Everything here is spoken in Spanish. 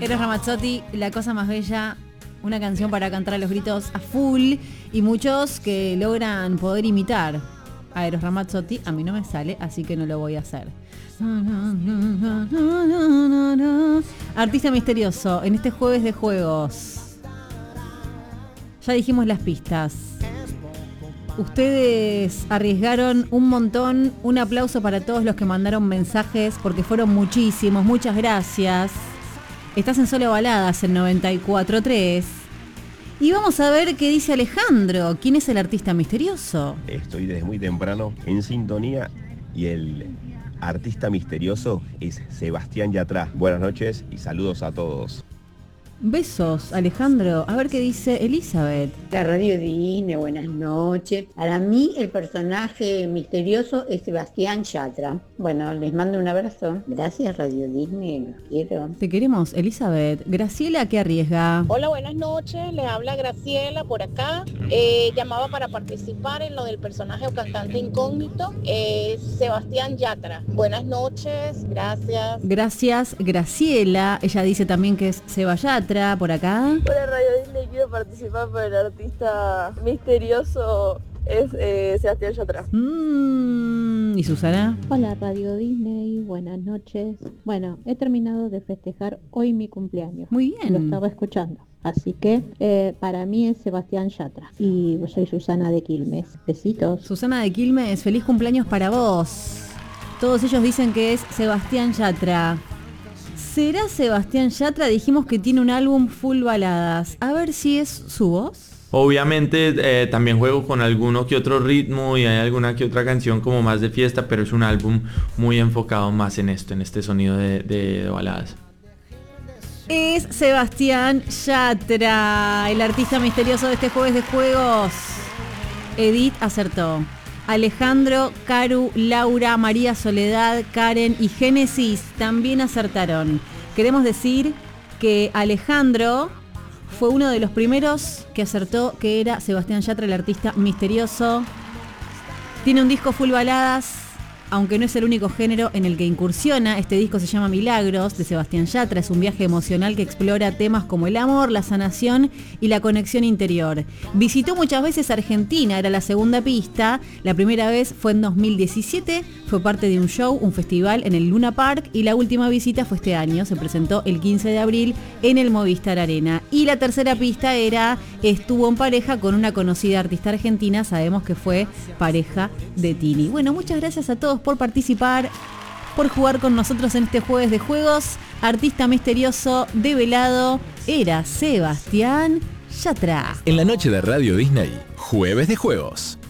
Eros Ramazzotti, La cosa más bella, una canción para cantar a los gritos a full y muchos que logran poder imitar a Eros Ramazzotti. A mí no me sale, así que no lo voy a hacer. Artista misterioso, en este jueves de juegos. Ya dijimos las pistas. Ustedes arriesgaron un montón. Un aplauso para todos los que mandaron mensajes, porque fueron muchísimos. Muchas gracias. Estás en Solo Baladas, en 94.3. Y vamos a ver qué dice Alejandro. ¿Quién es el artista misterioso? Estoy desde muy temprano en sintonía y el artista misterioso es Sebastián Yatra. Buenas noches y saludos a todos. Besos, Alejandro. A ver qué dice Elizabeth. La Radio Disney, buenas noches. Para mí el personaje misterioso es Sebastián Yatra. Bueno, les mando un abrazo. Gracias Radio Disney, los quiero. Te queremos, Elizabeth. Graciela, ¿qué arriesga? Hola, buenas noches. Les habla Graciela por acá. Llamaba para participar en lo del personaje o cantante incógnito. Sebastián Yatra. Buenas noches, gracias. Gracias, Graciela. Ella dice también que es Seba Yatra. Por acá. Hola Radio Disney, quiero participar, pero el artista misterioso es Sebastián Yatra. ¿Y Susana? Hola Radio Disney, buenas noches. Bueno, he terminado de festejar hoy mi cumpleaños. Muy bien. Lo estaba escuchando. Así que para mí es Sebastián Yatra. Y yo soy Susana de Quilmes. Besitos. Susana de Quilmes, feliz cumpleaños para vos. Todos ellos dicen que es Sebastián Yatra. ¿Será Sebastián Yatra? Dijimos que tiene un álbum full baladas. A ver si es su voz. Obviamente también juego con alguno que otro ritmo y hay alguna que otra canción como más de fiesta, pero es un álbum muy enfocado más en esto, en este sonido de baladas. Es Sebastián Yatra, el artista misterioso de este jueves de juegos. Edith acertó. Alejandro, Caru, Laura, María Soledad, Karen y Génesis también acertaron. Queremos decir que Alejandro fue uno de los primeros que acertó que era Sebastián Yatra, el artista misterioso. Tiene un disco full baladas, aunque no es el único género en el que incursiona. Este disco se llama Milagros, de Sebastián Yatra. Es un viaje emocional que explora temas como el amor, la sanación y la conexión interior. Visitó muchas veces Argentina, era la segunda pista. La primera vez fue en 2017, fue parte de un show, un festival en el Luna Park, y la última visita fue este año, se presentó el 15 de abril en el Movistar Arena. Y la tercera pista estuvo en pareja con una conocida artista argentina, sabemos que fue pareja de Tini. Bueno, muchas gracias a todos por participar, por jugar con nosotros en este jueves de juegos. Artista misterioso develado era Sebastián Yatra. En la noche de Radio Disney, jueves de juegos.